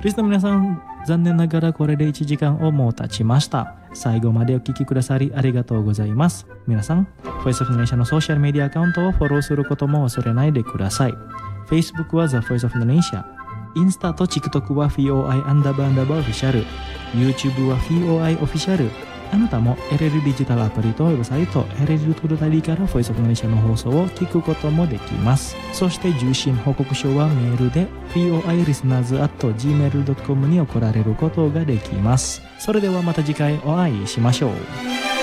リスナーの皆さん、残念ながらこれで1時間をもう経ちました。最後までお聞きくださりありがとうございます。皆さん、ボイスオブザネーションのソーシャルメディアアカウントをフォローすることも忘れないでください。Facebook は The Voice of the Nation、インスタと TikTok は FOI__Official、YouTube は FOI Official。あなたも LL デジタルアプリとウェブサイト LL トルダリから Voice of the Nation の放送を聞くこともできます。そして受信報告書はメールで FOIListeners@gmail.com に送られることができます。それではまた次回お会いしましょう。